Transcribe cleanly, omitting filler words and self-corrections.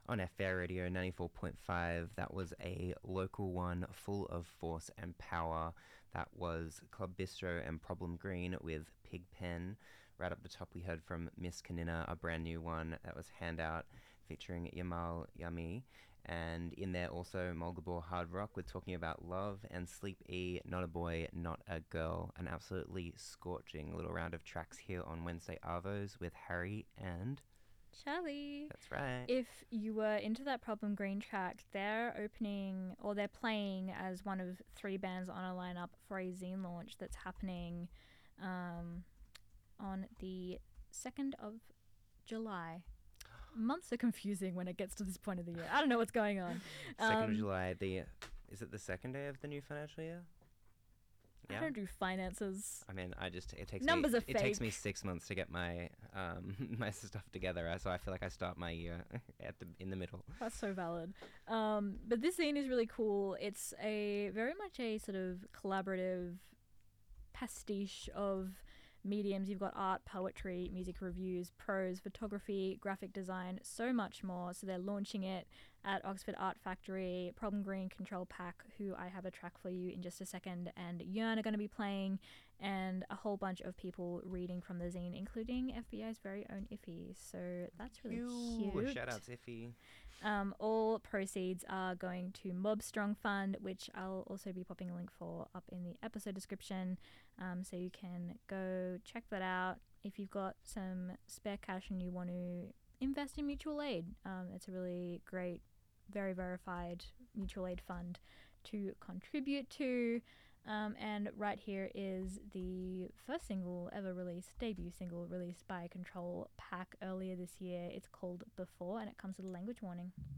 On FBA Radio 94.5, that was a local one full of force and power. That was Club Bistro and Problem Green with Pigpen. Right up the top, we heard from Miss Kanina, a brand new one. That was Handout featuring Yamal Yami. And in there also Mulgabor Hard Rock with Talking About Love, and Sleep E, Not a Boy, Not a Girl. An absolutely scorching little round of tracks here on Wednesday Arvos with Harry and Charlie. That's right. If you were into that Problem Green track, they're playing as one of 3 bands on a lineup for a zine launch that's happening on the 2nd of July. Months are confusing when it gets to this point of the year. I don't know what's going on. 2nd of July, is it the second day of the new financial year? Yeah. I don't do finances. I mean, it takes me 6 months to get my my stuff together, so I feel like I start my year in the middle. That's so valid. But this zine is really cool. It's very much a sort of collaborative pastiche of mediums. You've got art, poetry, music reviews, prose, photography, graphic design, so much more. So they're launching it at Oxford Art Factory. Problem Green, Control Pack, who I have a track for you in just a second, and Yearn are going to be playing, and a whole bunch of people reading from the zine, including FBI's very own Iffy. So that's really cute. Shout out to Iffy. All proceeds are going to Mob Strong Fund, which I'll also be popping a link for up in the episode description, so you can go check that out. If you've got some spare cash and you want to invest in mutual aid, it's a really great, very verified mutual aid fund to contribute to. And right here is the first single ever released, debut single released by Control Pack earlier this year. It's called Before, and it comes with a language warning.